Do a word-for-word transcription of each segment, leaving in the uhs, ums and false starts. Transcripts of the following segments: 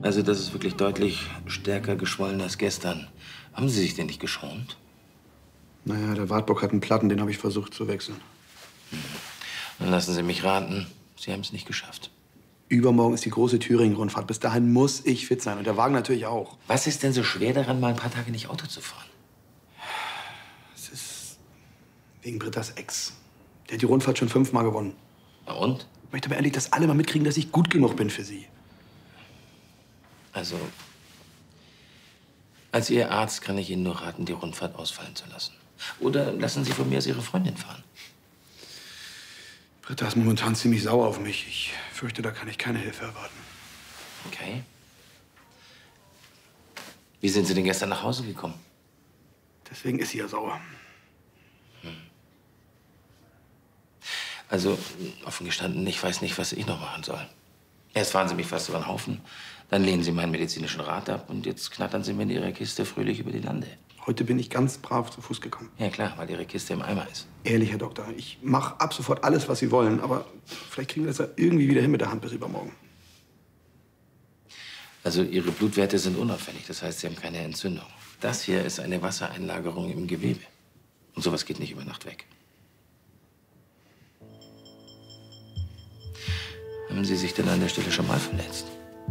Also das ist wirklich deutlich stärker geschwollen als gestern. Haben Sie sich denn nicht geschont? Naja, der Wartburg hat einen Platten, den habe ich versucht zu wechseln. Hm. Dann lassen Sie mich raten, Sie haben es nicht geschafft. Übermorgen ist die große Thüringen-Rundfahrt. Bis dahin muss ich fit sein und der Wagen natürlich auch. Was ist denn so schwer daran, mal ein paar Tage nicht Auto zu fahren? Es ist wegen Britta's Ex. Der hat die Rundfahrt schon fünfmal gewonnen. Na und? Ich möchte aber ehrlich, dass alle mal mitkriegen, dass ich gut genug bin für sie. Also, als Ihr Arzt kann ich Ihnen nur raten, die Rundfahrt ausfallen zu lassen. Oder lassen Sie von mir aus Ihre Freundin fahren. Britta ist momentan ziemlich sauer auf mich. Ich fürchte, da kann ich keine Hilfe erwarten. Okay. Wie sind Sie denn gestern nach Hause gekommen? Deswegen ist sie ja sauer. Hm. Also, offen gestanden, ich weiß nicht, was ich noch machen soll. Erst fahren Sie mich fast über den Haufen, dann lehnen Sie meinen medizinischen Rat ab und jetzt knattern Sie mir in Ihrer Kiste fröhlich über die Lande. Heute bin ich ganz brav zu Fuß gekommen. Ja klar, weil Ihre Kiste im Eimer ist. Ehrlich, Herr Doktor, ich mache ab sofort alles, was Sie wollen, aber vielleicht kriegen wir das ja irgendwie wieder hin mit der Hand bis übermorgen. Also Ihre Blutwerte sind unauffällig, das heißt, Sie haben keine Entzündung. Das hier ist eine Wassereinlagerung im Gewebe. Und sowas geht nicht über Nacht weg. Haben Sie sich denn an der Stelle schon mal verletzt?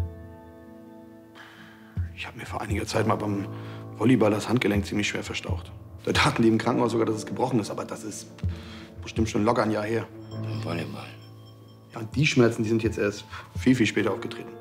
Ich habe mir vor einiger Zeit mal beim Volleyball das Handgelenk ziemlich schwer verstaucht. Da dachten die im Krankenhaus sogar, dass es gebrochen ist, aber das ist bestimmt schon locker ein Jahr her. Beim Volleyball? Ja, und die Schmerzen, die sind jetzt erst viel, viel später aufgetreten.